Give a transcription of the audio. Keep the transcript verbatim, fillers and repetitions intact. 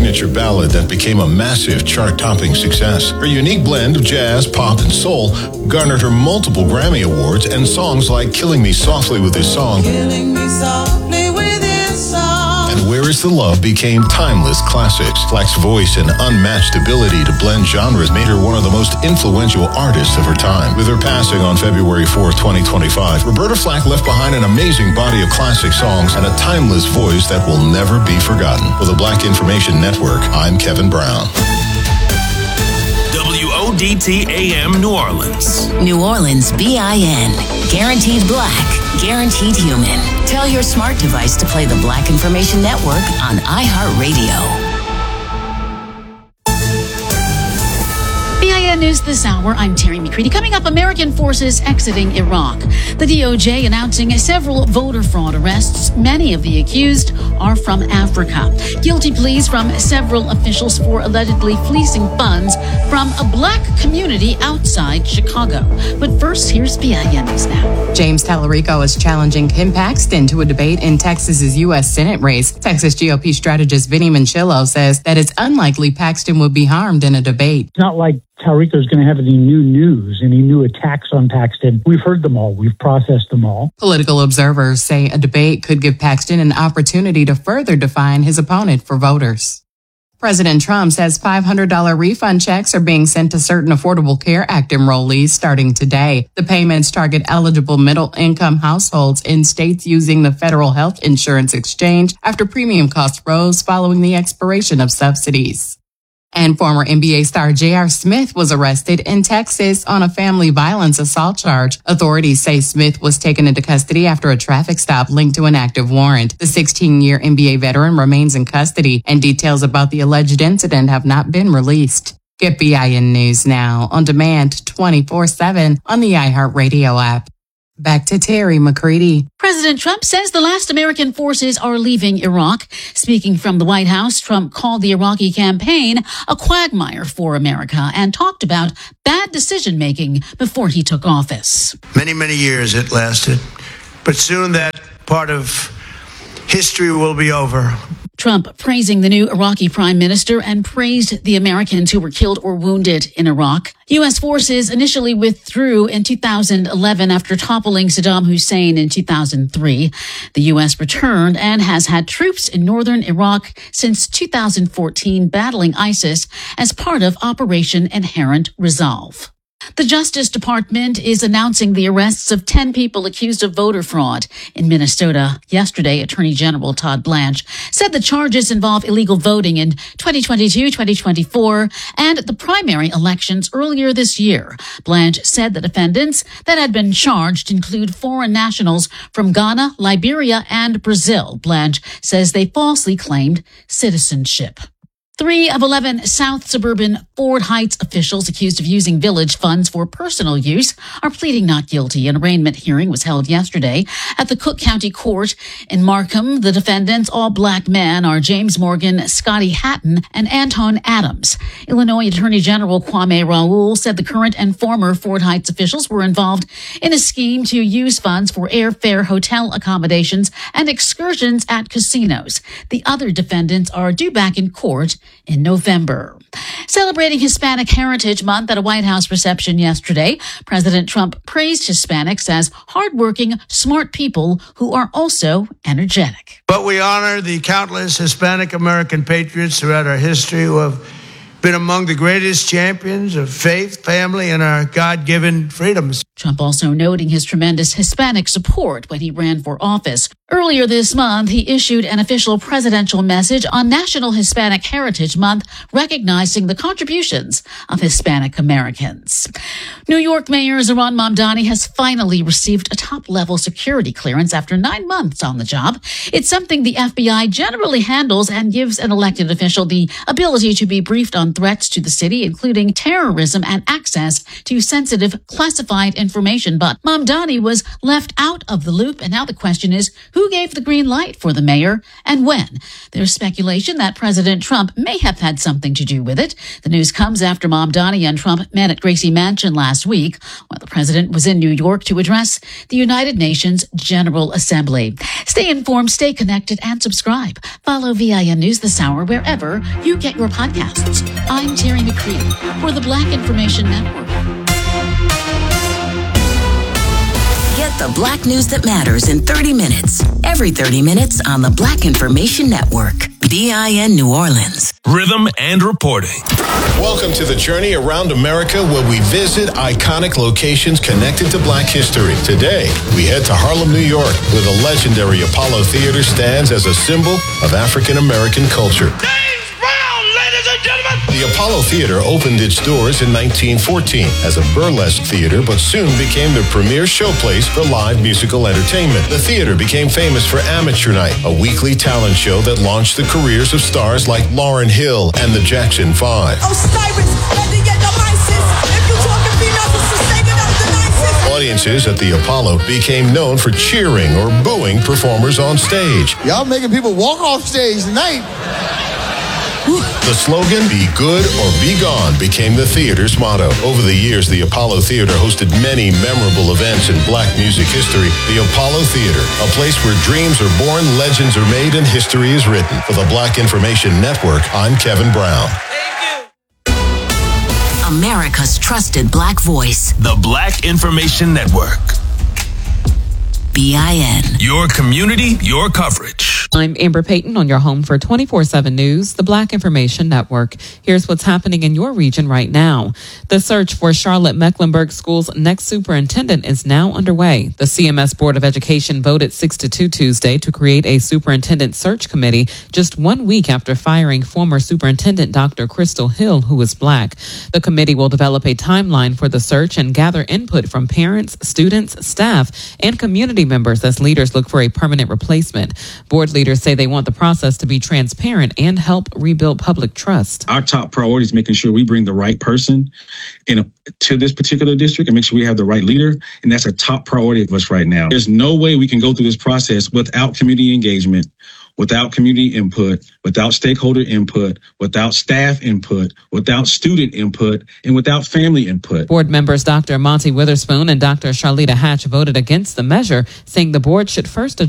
signature ballad that became a massive chart-topping success. Her unique blend of jazz, pop, and soul garnered her multiple Grammy Awards, and songs like Killing Me Softly with This Song Killing me softly with this song and Where Is the Love became timeless classics. Flack's voice and unmatched ability to blend genres made her one of the most influential artists of her time. With her passing on February fourth, twenty twenty-five, Roberta Flack left behind an amazing body of classic songs and a timeless voice that will never be forgotten. For the Black Information Network, I'm Kevin Brown. W O D T A M New Orleans. New Orleans B I N. Guaranteed Black. Guaranteed Human. Tell your smart device to play the Black Information Network on iHeartRadio. B I N News this hour, I'm Terry McCready. Coming up, American forces exiting Iraq. The D O J announcing several voter fraud arrests. Many of the accused are from Africa. Guilty pleas from several officials for allegedly fleecing funds from a black community outside Chicago. But first, here's B I N News Now. James Tallarico is challenging Ken Paxton to a debate in Texas's U S Senate race. Texas G O P strategist Vinny Manchillo says that it's unlikely Paxton would be harmed in a debate. It's not like Tallarico is going to have any new news, any new attacks on Paxton. We've heard them all. We've processed them all. Political observers say a debate could give Paxton an opportunity to further define his opponent for voters. President Trump says five hundred dollars refund checks are being sent to certain Affordable Care Act enrollees starting today. The payments target eligible middle-income households in states using the federal health insurance exchange after premium costs rose following the expiration of subsidies. And former N B A star J R. Smith was arrested in Texas on a family violence assault charge. Authorities say Smith was taken into custody after a traffic stop linked to an active warrant. The sixteen-year N B A veteran remains in custody, and details about the alleged incident have not been released. Get B I N News Now on demand twenty-four seven on the iHeartRadio app. Back to Terry McCready. President Trump says the last American forces are leaving Iraq. Speaking from the White House, Trump called the Iraqi campaign a quagmire for America and talked about bad decision-making before he took office. Many, many years it lasted, but soon that part of history will be over. Trump praising the new Iraqi prime minister and praised the Americans who were killed or wounded in Iraq. U S forces initially withdrew in two thousand eleven after toppling Saddam Hussein in two thousand three. The U S returned and has had troops in northern Iraq since two thousand fourteen battling ISIS as part of Operation Inherent Resolve. The Justice Department is announcing the arrests of ten people accused of voter fraud in Minnesota. Yesterday, Attorney General Todd Blanche said the charges involve illegal voting in twenty twenty-two, twenty twenty-four, and the primary elections earlier this year. Blanche said the defendants that had been charged include foreign nationals from Ghana, Liberia, and Brazil. Blanche says they falsely claimed citizenship. Three of eleven South Suburban Ford Heights officials accused of using village funds for personal use are pleading not guilty. An arraignment hearing was held yesterday at the Cook County Court in Markham. The defendants, all black men, are James Morgan, Scotty Hatton, and Anton Adams. Illinois Attorney General Kwame Raoul said the current and former Ford Heights officials were involved in a scheme to use funds for airfare, hotel accommodations, and excursions at casinos. The other defendants are due back in court in November. Celebrating Hispanic Heritage Month at a White House reception yesterday, President Trump praised Hispanics as hardworking, smart people who are also energetic. But we honor the countless Hispanic American patriots throughout our history who have been among the greatest champions of faith, family, and our God-given freedoms. Trump also noting his tremendous Hispanic support when he ran for office. Earlier this month, he issued an official presidential message on National Hispanic Heritage Month, recognizing the contributions of Hispanic Americans. New York Mayor Zohran Mamdani has finally received a top-level security clearance after nine months on the job. It's something the F B I generally handles and gives an elected official the ability to be briefed on threats to the city, including terrorism and access to sensitive classified information, but Mamdani was left out of the loop. And now the question is, who gave the green light for the mayor and when? There's speculation that President Trump may have had something to do with it. The news comes after Mamdani and Trump met at Gracie Mansion last week while the president was in New York to address the United Nations General Assembly. Stay informed, stay connected, and subscribe. Follow V I N News this hour wherever you get your podcasts. I'm Terry McCready for the Black Information Network. Get the Black news that matters in thirty minutes. Every thirty minutes on the Black Information Network. B I N New Orleans. Rhythm and reporting. Welcome to the journey around America where we visit iconic locations connected to Black history. Today, we head to Harlem, New York, where the legendary Apollo Theater stands as a symbol of African American culture. James Brown, ladies and gentlemen! The Apollo Theater opened its doors in nineteen fourteen as a burlesque theater, but soon became the premier showplace for live musical entertainment. The theater became famous for Amateur Night, a weekly talent show that launched the careers of stars like Lauryn Hill and the Jackson Five. Osiris, let me get the mices. If you talking females, it's the saving of the nicest. Audiences at the Apollo became known for cheering or booing performers on stage. Y'all making people walk off stage tonight. The slogan, "Be good or be gone," became the theater's motto. Over the years, the Apollo Theater hosted many memorable events in Black music history. The Apollo Theater, a place where dreams are born, legends are made, and history is written. For the Black Information Network, I'm Kevin Brown. America's trusted Black voice. The Black Information Network. B I N. Your community, your coverage. I'm Amber Payton on your home for twenty-four seven News, the Black Information Network. Here's what's happening in your region right now. The search for Charlotte Mecklenburg School's next superintendent is now underway. The C M S Board of Education voted six to two Tuesday to create a superintendent search committee just one week after firing former superintendent Doctor Crystal Hill, who is Black. The committee will develop a timeline for the search and gather input from parents, students, staff, and community members as leaders look for a permanent replacement. Board leaders say they want the process to be transparent and help rebuild public trust. Our top priority is making sure we bring the right person in a, to this particular district and make sure we have the right leader. And that's a top priority of us right now. There's no way we can go through this process without community engagement, without community input, without stakeholder input, without staff input, without student input, and without family input. Board members Doctor Monty Witherspoon and Doctor Charlita Hatch voted against the measure, saying the board should first address